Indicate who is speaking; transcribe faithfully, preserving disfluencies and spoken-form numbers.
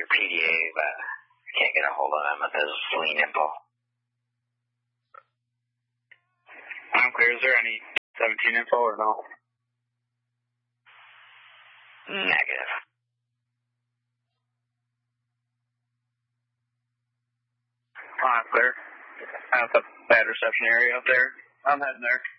Speaker 1: P D A, but I can't get a hold of him with his lean info.
Speaker 2: I'm clear. Is there any seventeen info or no?
Speaker 1: Negative.
Speaker 2: I'm clear. That's a bad reception area up there. I'm heading there.